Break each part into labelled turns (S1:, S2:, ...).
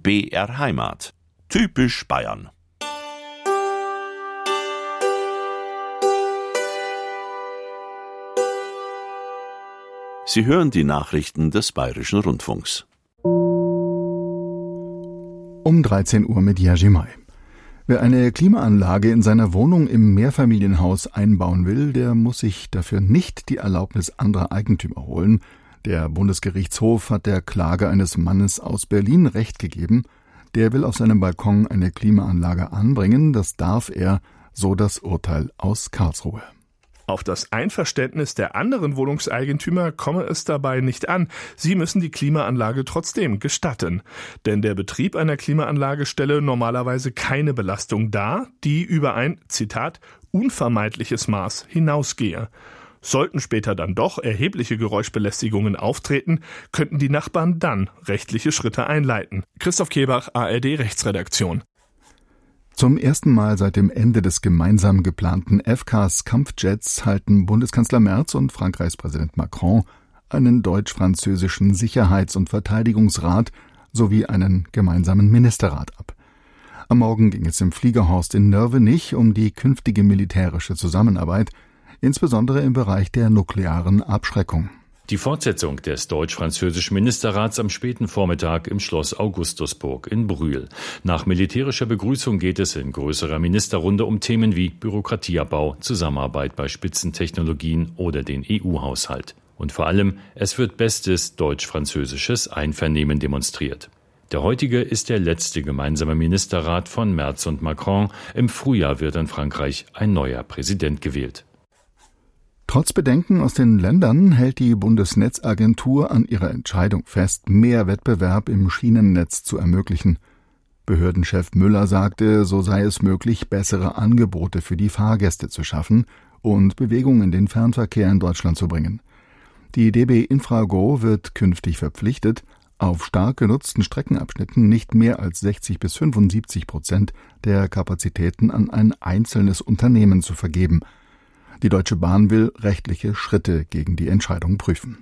S1: BR Heimat. Typisch Bayern. Sie hören die Nachrichten des Bayerischen Rundfunks.
S2: Um 13 Uhr mit Jerzy May. Wer eine Klimaanlage in seiner Wohnung im Mehrfamilienhaus einbauen will, der muss sich dafür nicht die Erlaubnis anderer Eigentümer holen. Der Bundesgerichtshof hat der Klage eines Mannes aus Berlin Recht gegeben. Der will auf seinem Balkon eine Klimaanlage anbringen. Das darf er, so das Urteil aus Karlsruhe.
S3: Auf das Einverständnis der anderen Wohnungseigentümer komme es dabei nicht an. Sie müssen die Klimaanlage trotzdem gestatten. Denn der Betrieb einer Klimaanlage stelle normalerweise keine Belastung dar, die über ein, Zitat, unvermeidliches Maß hinausgehe. Sollten später dann doch erhebliche Geräuschbelästigungen auftreten, könnten die Nachbarn dann rechtliche Schritte einleiten. Christoph Kehlbach, ARD Rechtsredaktion.
S2: Zum ersten Mal seit dem Ende des gemeinsam geplanten FCAS-Kampfjets halten Bundeskanzler Merz und Frankreichs Präsident Macron einen deutsch-französischen Sicherheits- und Verteidigungsrat sowie einen gemeinsamen Ministerrat ab. Am Morgen ging es im Fliegerhorst in Nörvenich um die künftige militärische Zusammenarbeit, insbesondere im Bereich der nuklearen Abschreckung.
S4: Die Fortsetzung des deutsch-französischen Ministerrats am späten Vormittag im Schloss Augustusburg in Brühl. Nach militärischer Begrüßung geht es in größerer Ministerrunde um Themen wie Bürokratieabbau, Zusammenarbeit bei Spitzentechnologien oder den EU-Haushalt. Und vor allem, es wird bestes deutsch-französisches Einvernehmen demonstriert. Der heutige ist der letzte gemeinsame Ministerrat von Merz und Macron. Im Frühjahr wird in Frankreich ein neuer Präsident gewählt.
S2: Trotz Bedenken aus den Ländern hält die Bundesnetzagentur an ihrer Entscheidung fest, mehr Wettbewerb im Schienennetz zu ermöglichen. Behördenchef Müller sagte, so sei es möglich, bessere Angebote für die Fahrgäste zu schaffen und Bewegung in den Fernverkehr in Deutschland zu bringen. Die DB Infrago wird künftig verpflichtet, auf stark genutzten Streckenabschnitten nicht mehr als 60-75% der Kapazitäten an ein einzelnes Unternehmen zu vergeben. Die Deutsche Bahn will rechtliche Schritte gegen die Entscheidung prüfen.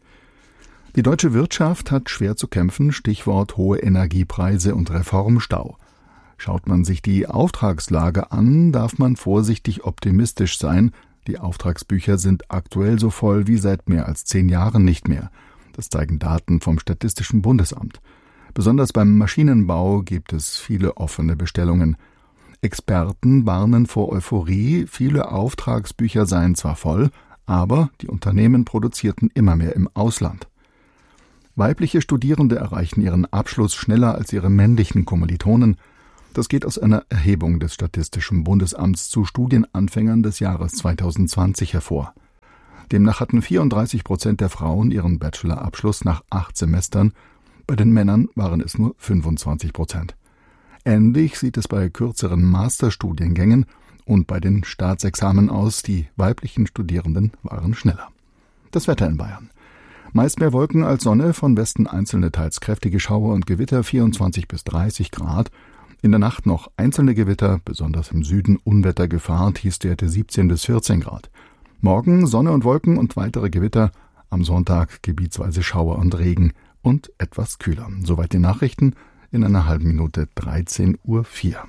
S2: Die deutsche Wirtschaft hat schwer zu kämpfen, Stichwort hohe Energiepreise und Reformstau. Schaut man sich die Auftragslage an, darf man vorsichtig optimistisch sein. Die Auftragsbücher sind aktuell so voll wie seit mehr als 10 Jahren nicht mehr. Das zeigen Daten vom Statistischen Bundesamt. Besonders beim Maschinenbau gibt es viele offene Bestellungen. Experten warnen vor Euphorie, viele Auftragsbücher seien zwar voll, aber die Unternehmen produzierten immer mehr im Ausland. Weibliche Studierende erreichen ihren Abschluss schneller als ihre männlichen Kommilitonen. Das geht aus einer Erhebung des Statistischen Bundesamts zu Studienanfängern des Jahres 2020 hervor. Demnach hatten 34% der Frauen ihren Bachelorabschluss nach 8 Semestern, bei den Männern waren es nur 25%. Ähnlich sieht es bei kürzeren Masterstudiengängen und bei den Staatsexamen aus. Die weiblichen Studierenden waren schneller. Das Wetter in Bayern. Meist mehr Wolken als Sonne, von Westen einzelne teils kräftige Schauer und Gewitter, 24 bis 30 Grad. In der Nacht noch einzelne Gewitter, besonders im Süden Unwettergefahr, Tiefstwerte 17 bis 14 Grad. Morgen Sonne und Wolken und weitere Gewitter. Am Sonntag gebietsweise Schauer und Regen und etwas kühler. Soweit die Nachrichten. In einer halben Minute 13:04 Uhr.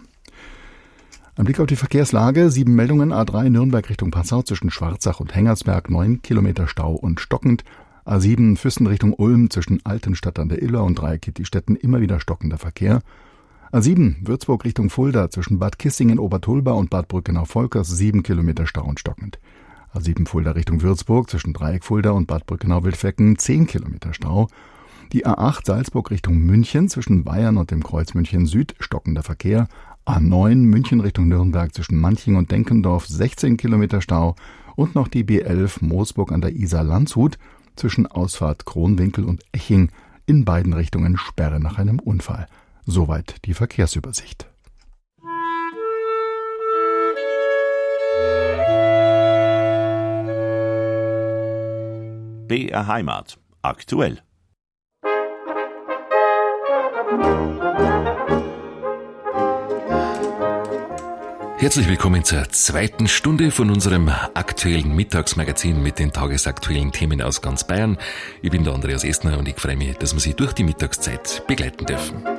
S2: Ein Blick auf die Verkehrslage. 7 Meldungen. A3 Nürnberg Richtung Passau zwischen Schwarzach und Hengersberg. 9 Kilometer Stau und stockend. A7 Füssen Richtung Ulm zwischen Altenstadt an der Iller und Dreikitti-Städten immer wieder stockender Verkehr. A7 Würzburg Richtung Fulda zwischen Bad Kissingen, Obertulba und Bad Brückenau-Volkers 7 Kilometer Stau und stockend. A7 Fulda Richtung Würzburg zwischen Dreieck Fulda und Bad Brückenau-Wildfecken 10 Kilometer Stau. Die A8 Salzburg Richtung München zwischen Bayern und dem Kreuz München Süd stockender Verkehr. A9 München Richtung Nürnberg zwischen Manching und Denkendorf 16 Kilometer Stau. Und noch die B11 Moosburg an der Isar Landshut zwischen Ausfahrt Kronwinkel und Eching in beiden Richtungen Sperre nach einem Unfall. Soweit die Verkehrsübersicht.
S1: BR Heimat. Aktuell.
S5: Herzlich willkommen zur zweiten Stunde von unserem aktuellen Mittagsmagazin mit den tagesaktuellen Themen aus ganz Bayern. Ich bin der Andreas Estner und ich freue mich, dass wir Sie durch die Mittagszeit begleiten dürfen.